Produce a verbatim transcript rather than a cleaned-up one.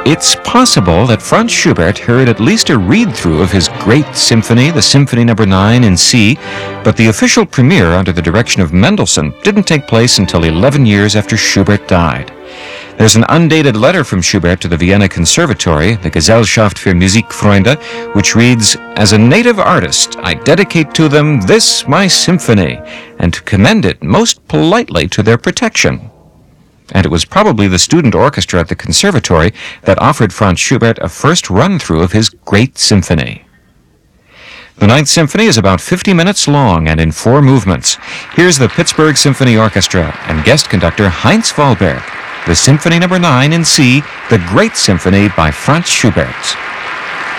It's possible that Franz Schubert heard at least a read-through of his great symphony, the Symphony Number nine in C, but the official premiere under the direction of Mendelssohn didn't take place until eleven years after Schubert died. There's an undated letter from Schubert to the Vienna Conservatory, the Gesellschaft für Musikfreunde, which reads, "As a native artist, I dedicate to them this my symphony, and to commend it most politely to their protection." And it was probably the student orchestra at the conservatory that offered Franz Schubert a first run-through of his great symphony. The Ninth Symphony is about fifty minutes long and in four movements. Here's the Pittsburgh Symphony Orchestra and guest conductor Heinz Wahlberg, the Symphony Number nine in C, the Great Symphony by Franz Schubert.